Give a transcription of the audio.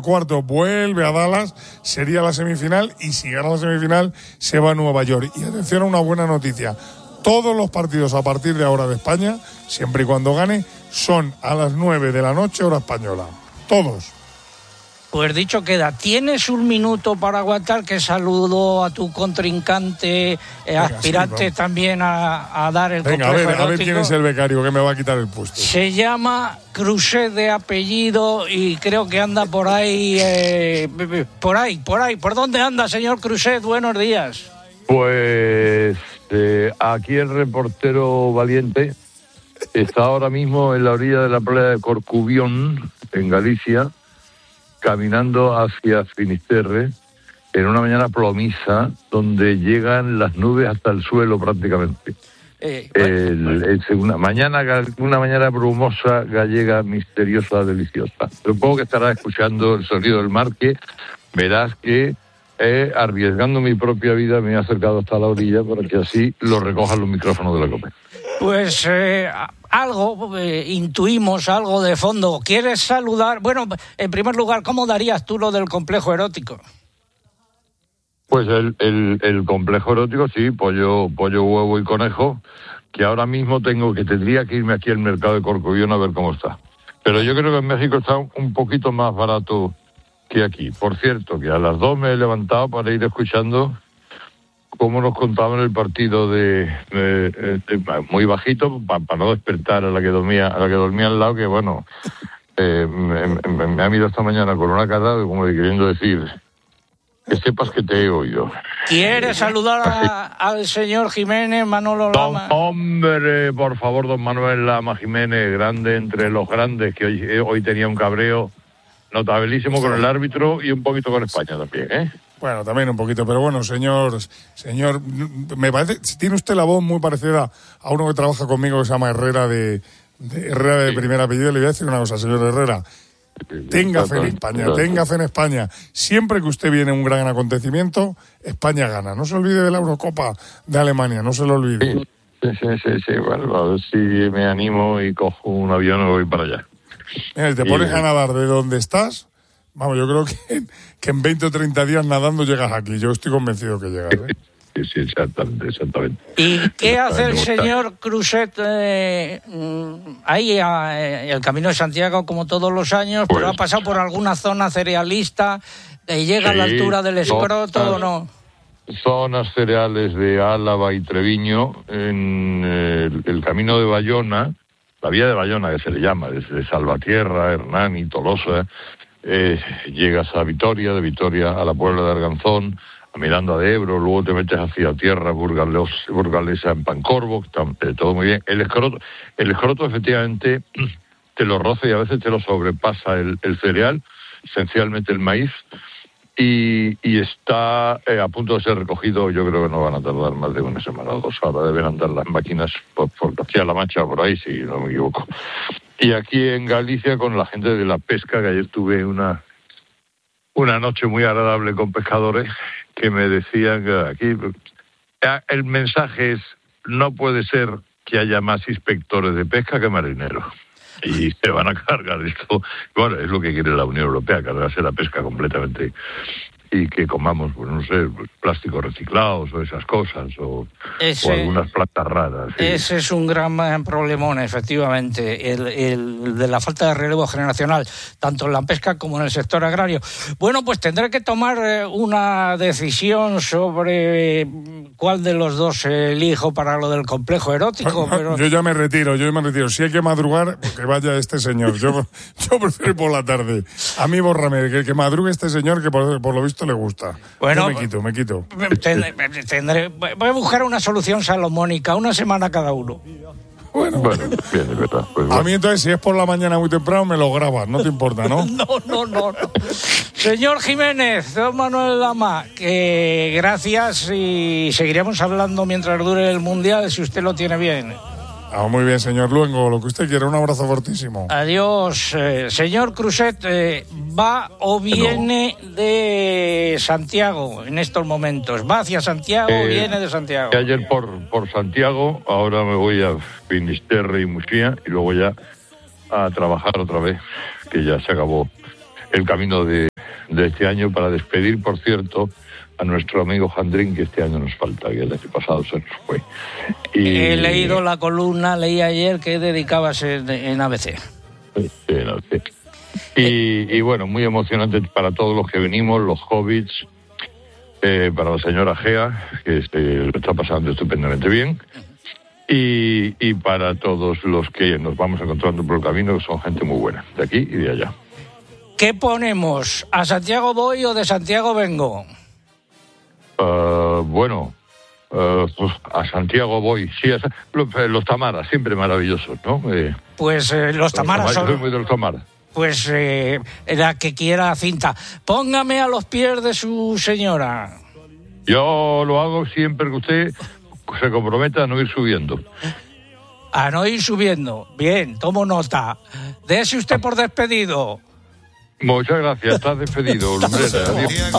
cuarto vuelve a Dallas, sería la semifinal, y si gana la semifinal se va a Nueva York. Y atención a una buena noticia: todos los partidos a partir de ahora de España, siempre y cuando gane, son a las 9 de la noche hora española. Todos. Pues dicho queda. ¿Tienes un minuto para aguantar? Que saludo a tu contrincante, aspirante sí, también a dar el venga, complejo erótico. A ver quién es el becario que me va a quitar el puesto. Se llama Crusett de apellido y creo que anda por ahí, por ahí. ¿Por dónde anda, señor Crusett? Buenos días. Pues aquí el reportero valiente está ahora mismo en la orilla de la playa de Corcubión, en Galicia, caminando hacia Finisterre en una mañana plomiza donde llegan las nubes hasta el suelo prácticamente. Una mañana brumosa, gallega, misteriosa, deliciosa. Supongo que estarás escuchando el sonido del mar, que verás que arriesgando mi propia vida me he acercado hasta la orilla para que así lo recojan los micrófonos de la COPE. Pues algo, intuimos algo de fondo. ¿Quieres saludar? Bueno, en primer lugar, ¿cómo darías tú lo del complejo erótico? Pues el complejo erótico, sí, pollo, huevo y conejo, que ahora mismo tendría que irme aquí al mercado de Corcubión a ver cómo está. Pero yo creo que en México está un poquito más barato que aquí. Por cierto, que a las 2 me he levantado para ir escuchando cómo nos contaban el partido muy bajito para no despertar a la que dormía al lado, que bueno, me ha mirado esta mañana con una cara como queriendo decir que sepas que te he oído. ¿Quieres saludar al señor Jiménez, Manolo Lama? Hombre, por favor, don Manuel Lama Jiménez, grande entre los grandes, que hoy tenía un cabreo notabilísimo con el árbitro y un poquito con España también, ¿eh? Bueno, también un poquito, pero bueno, señor, me parece, tiene usted la voz muy parecida a uno que trabaja conmigo que se llama Herrera de primer apellido. Le voy a decir una cosa, señor Herrera. Tenga fe en España, tenga fe en España. Siempre que usted viene a un gran acontecimiento, España gana. No se olvide de la Eurocopa de Alemania, no se lo olvide. Sí, bueno, a ver si me animo y cojo un avión y voy para allá. Mira, te pones a nadar de donde estás. Vamos, yo creo que en 20 o 30 días nadando llegas aquí. Yo estoy convencido que llegas, ¿eh? Sí, exactamente. ¿Y qué hace el señor Crusett ahí, el Camino de Santiago, como todos los años, pues, pero ha pasado por alguna zona cerealista, llega a la altura del escroto o no? Zonas cereales de Álava y Treviño, en el Camino de Bayona, la vía de Bayona que se le llama, desde Salvatierra, Hernán y Tolosa. Llegas a Vitoria, de Vitoria a la Puebla de Arganzón, a Miranda de Ebro, luego te metes hacia tierra burgalesa en Pancorbo, todo muy bien. El escroto efectivamente te lo roza y a veces te lo sobrepasa el cereal, esencialmente el maíz, y está a punto de ser recogido. Yo creo que no van a tardar más de una semana o 2. Ahora deben andar las máquinas por Castilla-La Mancha, por ahí, si no me equivoco. Y aquí en Galicia con la gente de la pesca, que ayer tuve una noche muy agradable con pescadores que me decían que aquí el mensaje es: no puede ser que haya más inspectores de pesca que marineros. Y se van a cargar esto. Bueno, es lo que quiere la Unión Europea, cargarse la pesca completamente. Y que comamos, pues no sé, plásticos reciclados o esas cosas, o algunas plantas raras. ¿Sí? Ese es un gran problemón, efectivamente, el de la falta de relevo generacional, tanto en la pesca como en el sector agrario. Bueno, pues tendré que tomar una decisión sobre cuál de los dos elijo para lo del complejo erótico. Pero... Yo ya me retiro. Si hay que madrugar, que vaya este señor. Yo prefiero ir por la tarde. A mí, bórrame, que madrugue este señor, que por lo visto le gusta. Bueno, yo me quito. Voy a buscar una solución salomónica, una semana cada uno. Bueno, bien, de verdad. Pues bueno. A mí entonces, si es por la mañana muy temprano, me lo grabas, no te importa, ¿no? No. Señor Jiménez, don Manuel Lama, que gracias, y seguiremos hablando mientras dure el Mundial, si usted lo tiene bien. Muy bien, señor Luengo, lo que usted quiera, un abrazo fortísimo. Adiós. Señor Crusett, ¿va o viene de Santiago en estos momentos? ¿Va hacia Santiago o viene de Santiago? Ayer por Santiago, ahora me voy a Finisterre y Muxía y luego ya a trabajar otra vez, que ya se acabó el camino de de este año para despedir, por cierto, a nuestro amigo Jandrín, que este año nos falta, que el año pasado se nos fue. He leído la columna, leí ayer que dedicabas en ABC. Sí, en ABC. Y bueno, muy emocionante para todos los que venimos, los hobbits, para la señora Gea, que lo está pasando estupendamente bien, y para todos los que nos vamos encontrando por el camino, que son gente muy buena, de aquí y de allá. ¿Qué ponemos? ¿A Santiago voy o de Santiago vengo? Bueno, a Santiago voy. Sí, los tamaras, siempre maravillosos, ¿no? Pues los tamaras son... Soy muy de los tamaras. Pues la que quiera cinta. Póngame a los pies de su señora. Yo lo hago siempre que usted se comprometa a no ir subiendo. A no ir subiendo. Bien, tomo nota. Dese usted por despedido. Muchas gracias, estás despedido, Lumbrera. Adiós.